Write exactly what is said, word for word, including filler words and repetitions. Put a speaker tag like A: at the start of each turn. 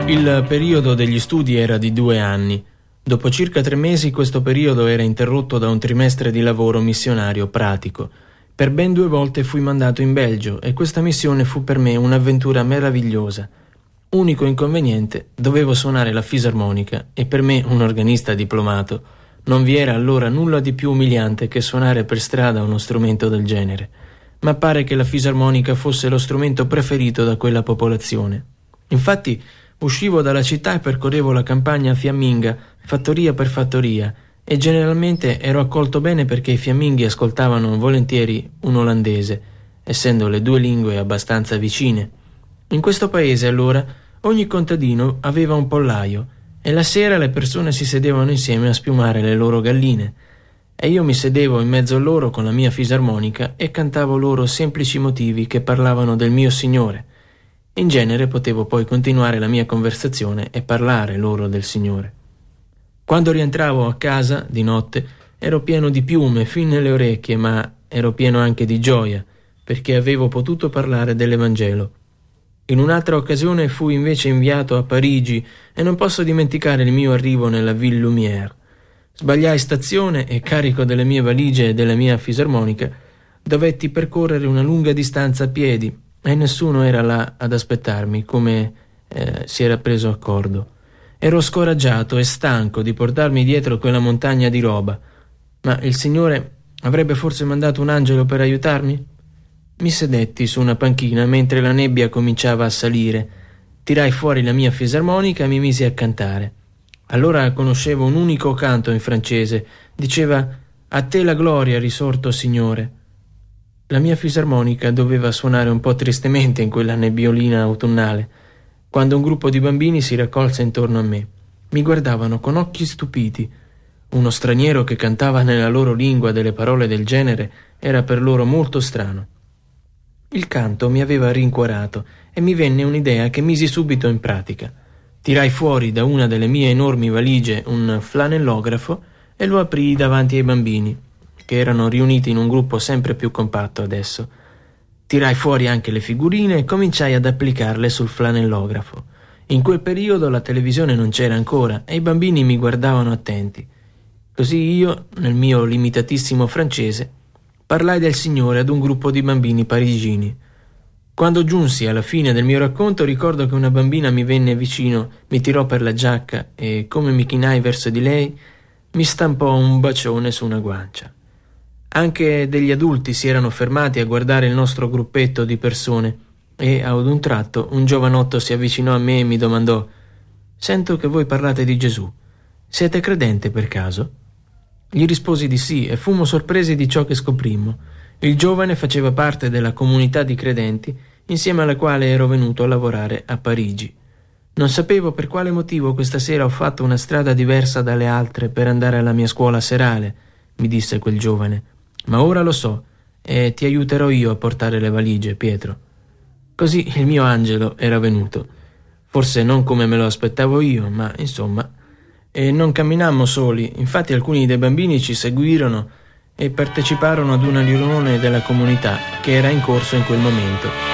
A: Il periodo degli studi era di due anni. Dopo circa tre mesi questo periodo era interrotto da un trimestre di lavoro missionario pratico. Per ben due volte fui mandato in Belgio e questa missione fu per me un'avventura meravigliosa. Unico inconveniente, dovevo suonare la fisarmonica e per me, un organista diplomato, non vi era allora nulla di più umiliante che suonare per strada uno strumento del genere. Ma pare che la fisarmonica fosse lo strumento preferito da quella popolazione. Infatti, uscivo dalla città e percorrevo la campagna fiamminga, fattoria per fattoria, e generalmente ero accolto bene perché i fiamminghi ascoltavano volentieri un olandese, essendo le due lingue abbastanza vicine. In questo paese, allora, ogni contadino aveva un pollaio e la sera le persone si sedevano insieme a spiumare le loro galline, e io mi sedevo in mezzo a loro con la mia fisarmonica e cantavo loro semplici motivi che parlavano del mio Signore. In genere potevo poi continuare la mia conversazione e parlare loro del Signore. Quando rientravo a casa di notte ero pieno di piume fin nelle orecchie, ma ero pieno anche di gioia perché avevo potuto parlare dell'Evangelo. In un'altra occasione fui invece inviato a Parigi e non posso dimenticare il mio arrivo nella Ville Lumière. Sbagliai stazione e, carico delle mie valigie e della mia fisarmonica, dovetti percorrere una lunga distanza a piedi e nessuno era là ad aspettarmi, come eh, si era preso accordo. Ero scoraggiato e stanco di portarmi dietro quella montagna di roba, ma il Signore avrebbe forse mandato un angelo per aiutarmi? Mi sedetti su una panchina mentre la nebbia cominciava a salire, tirai fuori la mia fisarmonica e mi misi a cantare. Allora conoscevo un unico canto in francese, diceva «A te la gloria, risorto Signore». La mia fisarmonica doveva suonare un po' tristemente in quella nebbiolina autunnale, quando un gruppo di bambini si raccolse intorno a me. Mi guardavano con occhi stupiti. Uno straniero che cantava nella loro lingua delle parole del genere era per loro molto strano. Il canto mi aveva rincuorato e mi venne un'idea che misi subito in pratica. Tirai fuori da una delle mie enormi valigie un flanellografo e lo aprii davanti ai bambini, che erano riuniti in un gruppo sempre più compatto adesso. Tirai fuori anche le figurine e cominciai ad applicarle sul flanellografo. In quel periodo la televisione non c'era ancora e i bambini mi guardavano attenti. Così io, nel mio limitatissimo francese, parlai del Signore ad un gruppo di bambini parigini. Quando giunsi alla fine del mio racconto, ricordo che una bambina mi venne vicino, mi tirò per la giacca e, come mi chinai verso di lei, mi stampò un bacione su una guancia. Anche degli adulti si erano fermati a guardare il nostro gruppetto di persone e, ad un tratto, un giovanotto si avvicinò a me e mi domandò «Sento che voi parlate di Gesù. Siete credente per caso?» Gli risposi di sì e fummo sorpresi di ciò che scoprimmo. Il giovane faceva parte della comunità di credenti insieme alla quale ero venuto a lavorare a Parigi. Non sapevo per quale motivo questa sera ho fatto una strada diversa dalle altre per andare alla mia scuola serale, mi disse quel giovane. Ma ora lo so e ti aiuterò io a portare le valigie, Pietro. Così il mio angelo era venuto. Forse non come me lo aspettavo io, ma insomma. E non camminammo soli, infatti alcuni dei bambini ci seguirono e parteciparono ad una riunione della comunità che era in corso in quel momento.